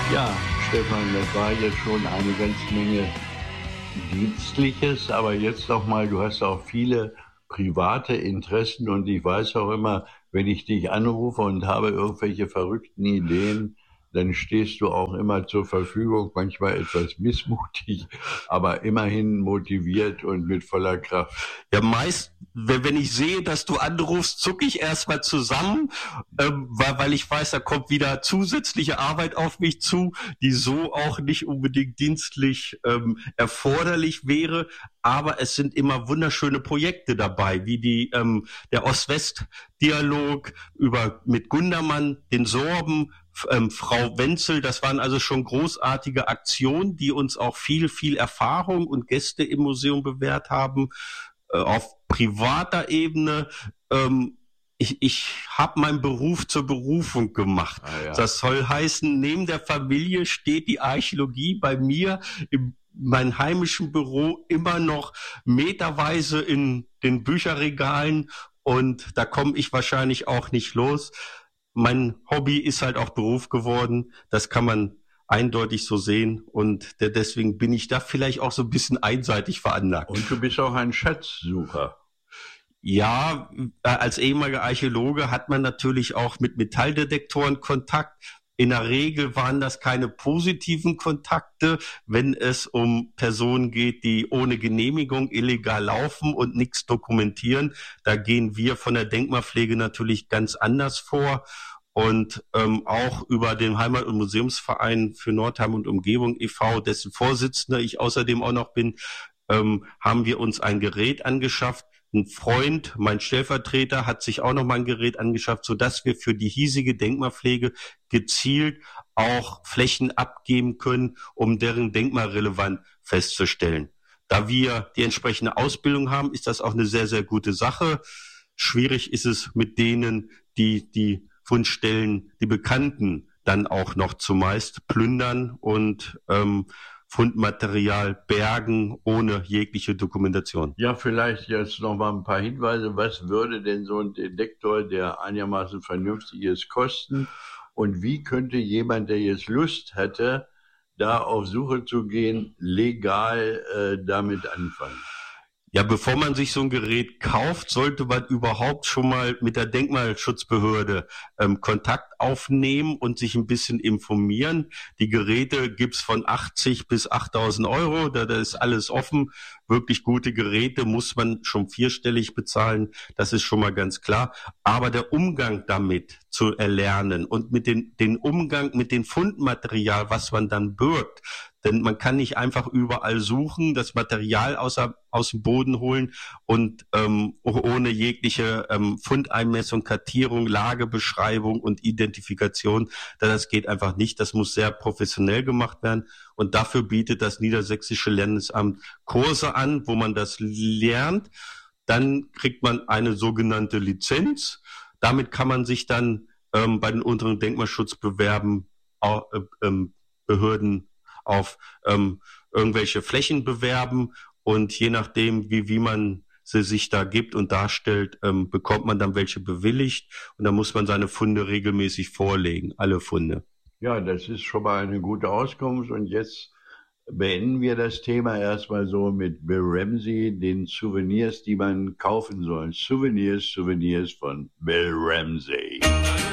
Ja, Stefan, das war jetzt schon eine ganze Menge Dienstliches, aber jetzt noch mal, du hast auch viele private Interessen und ich weiß auch immer, wenn ich dich anrufe und habe irgendwelche verrückten Ideen, dann stehst du auch immer zur Verfügung, manchmal etwas missmutig, aber immerhin motiviert und mit voller Kraft. Ja, meist, wenn ich sehe, dass du anrufst, zucke ich erstmal zusammen, weil ich weiß, da kommt wieder zusätzliche Arbeit auf mich zu, die so auch nicht unbedingt dienstlich erforderlich wäre. Aber es sind immer wunderschöne Projekte dabei, wie der Ost-West-Dialog mit Gundermann, den Sorben, Frau Wenzel. Das waren also schon großartige Aktionen, die uns auch viel Erfahrung und Gäste im Museum bewährt haben. Auf privater Ebene, ich habe meinen Beruf zur Berufung gemacht. Ah, ja. Das soll heißen, neben der Familie steht die Archäologie bei mir in meinem heimischen Büro immer noch meterweise in den Bücherregalen und da komme ich wahrscheinlich auch nicht los. Mein Hobby ist halt auch Beruf geworden. Das kann man eindeutig so sehen und deswegen bin ich da vielleicht auch so ein bisschen einseitig veranlagt. Und du bist auch ein Schatzsucher. Ja, als ehemaliger Archäologe hat man natürlich auch mit Metalldetektoren Kontakt. In der Regel waren das keine positiven Kontakte, wenn es um Personen geht, die ohne Genehmigung illegal laufen und nichts dokumentieren. Da gehen wir von der Denkmalpflege natürlich ganz anders vor. Und auch über den Heimat- und Museumsverein für Nordheim und Umgebung e.V., dessen Vorsitzender ich außerdem auch noch bin, haben wir uns ein Gerät angeschafft. Ein Freund, mein Stellvertreter, hat sich auch noch mal ein Gerät angeschafft, sodass wir für die hiesige Denkmalpflege gezielt auch Flächen abgeben können, um deren Denkmalrelevanz festzustellen. Da wir die entsprechende Ausbildung haben, ist das auch eine sehr gute Sache. Schwierig ist es mit denen, die Fundstellen, die Bekannten, dann auch noch zumeist plündern und Fundmaterial bergen ohne jegliche Dokumentation. Ja, vielleicht jetzt noch mal ein paar Hinweise. Was würde denn so ein Detektor, der einigermaßen vernünftig ist, kosten? Und wie könnte jemand, der jetzt Lust hätte, da auf Suche zu gehen, legal damit anfangen? Ja, bevor man sich so ein Gerät kauft, sollte man überhaupt schon mal mit der Denkmalschutzbehörde Kontakt aufnehmen und sich ein bisschen informieren. Die Geräte gibt's von 80 bis 8.000 Euro. Da ist alles offen. Wirklich gute Geräte muss man schon vierstellig bezahlen. Das ist schon mal ganz klar. Aber der Umgang damit zu erlernen und mit den Umgang mit dem Fundmaterial, was man dann birgt, denn man kann nicht einfach überall suchen, das Material aus dem Boden holen und ohne jegliche Fundeinmessung, Kartierung, Lagebeschreibung und Identifikation. Das geht einfach nicht. Das muss sehr professionell gemacht werden. Und dafür bietet das Niedersächsische Landesamt Kurse an, wo man das lernt. Dann kriegt man eine sogenannte Lizenz. Damit kann man sich dann bei den unteren Denkmalschutzbewerben Behörden auf irgendwelche Flächen bewerben und je nachdem, wie man sie sich da gibt und darstellt, bekommt man dann welche bewilligt und dann muss man seine Funde regelmäßig vorlegen, alle Funde. Ja, das ist schon mal eine gute Auskunft. Und jetzt beenden wir das Thema erstmal so mit Bill Ramsey, den Souvenirs, die man kaufen soll. Souvenirs von Bill Ramsey.